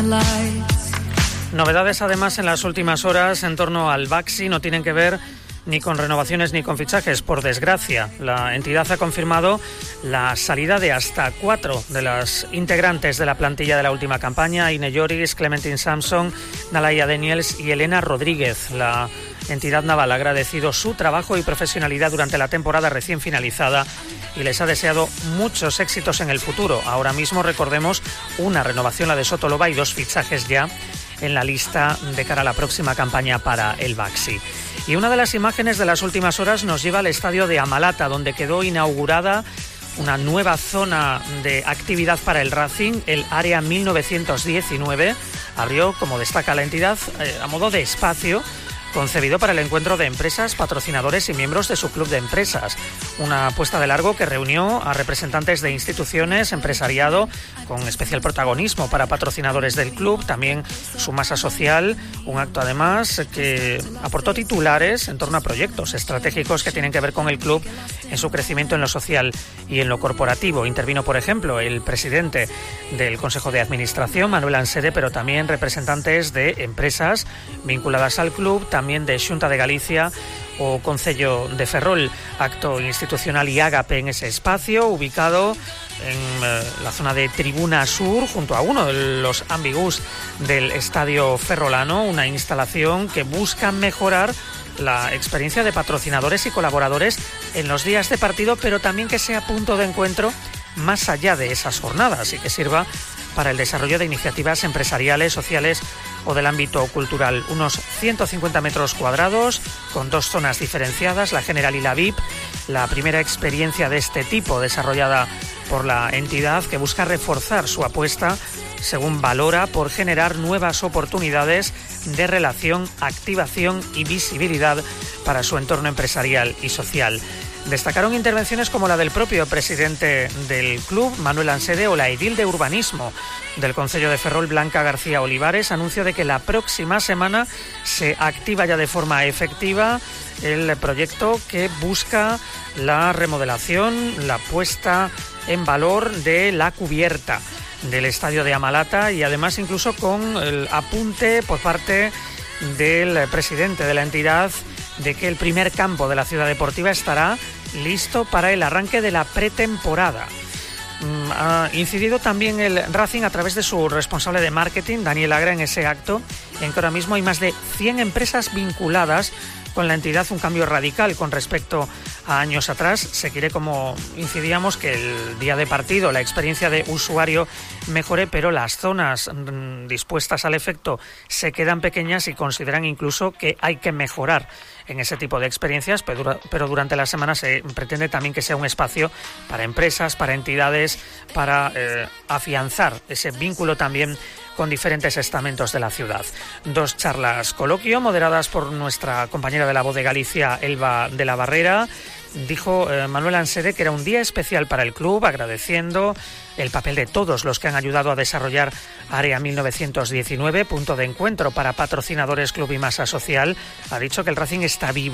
Novedades además en las últimas horas en torno al Baxi no tienen que ver ni con renovaciones ni con fichajes, por desgracia. La entidad ha confirmado la salida de hasta 4 de las integrantes de la plantilla de la última campaña: Ine Lloris, Clementine Sampson, Nalaya Daniels y Elena Rodríguez. La entidad naval ha agradecido su trabajo y profesionalidad durante la temporada recién finalizada y les ha deseado muchos éxitos en el futuro. Ahora mismo, recordemos, una renovación, la de Soto Loba, y 2 fichajes ya en la lista de cara a la próxima campaña para el Baxi. Y una de las imágenes de las últimas horas nos lleva al estadio de Amalata, donde quedó inaugurada una nueva zona de actividad para el Racing, el Área 1919. Abrió, como destaca la entidad, a modo de espacio concebido para el encuentro de empresas, patrocinadores y miembros de su club de empresas. Una apuesta de largo que reunió a representantes de instituciones, empresariado, con especial protagonismo para patrocinadores del club, también su masa social, un acto además que aportó titulares en torno a proyectos estratégicos que tienen que ver con el club en su crecimiento en lo social y en lo corporativo. Intervino, por ejemplo, el presidente del Consejo de Administración, Manuel Ansede, pero también representantes de empresas vinculadas al club, también de Xunta de Galicia o Concello de Ferrol. Acto institucional y ágape en ese espacio, ubicado en la zona de Tribuna Sur, junto a uno de los ambigus del Estadio Ferrolano, una instalación que busca mejorar la experiencia de patrocinadores y colaboradores en los días de partido, pero también que sea punto de encuentro más allá de esas jornadas y que sirva para el desarrollo de iniciativas empresariales, sociales o del ámbito cultural. Unos 150 metros cuadrados con 2 zonas diferenciadas, la General y la VIP, la primera experiencia de este tipo desarrollada por la entidad, que busca reforzar su apuesta, según valora, por generar nuevas oportunidades de relación, activación y visibilidad para su entorno empresarial y social. Destacaron intervenciones como la del propio presidente del club, Manuel Ansede, o la edil de urbanismo del Concello de Ferrol, Blanca García Olivares. Anuncio de que la próxima semana se activa ya de forma efectiva el proyecto que busca la remodelación, la puesta en valor de la cubierta del estadio de Amalata, y además incluso con el apunte por parte del presidente de la entidad de que el primer campo de la ciudad deportiva estará listo para el arranque de la pretemporada. Ha incidido también el Racing a través de su responsable de marketing, Daniel Agra, en ese acto, en que ahora mismo hay más de 100 empresas vinculadas con la entidad, un cambio radical con respecto a años atrás. Se quiere, como incidíamos, que el día de partido la experiencia de usuario mejore, pero las zonas dispuestas al efecto se quedan pequeñas y consideran incluso que hay que mejorar en ese tipo de experiencias, pero durante la semana se pretende también que sea un espacio para empresas, para entidades, para afianzar ese vínculo también con diferentes estamentos de la ciudad. 2 charlas coloquio moderadas por nuestra compañera de La Voz de Galicia, Elba de la Barrera. Dijo Manuel Ansede que era un día especial para el club, agradeciendo el papel de todos los que han ayudado a desarrollar Área 1919, punto de encuentro para patrocinadores, club y masa social. Ha dicho que el Racing está vivo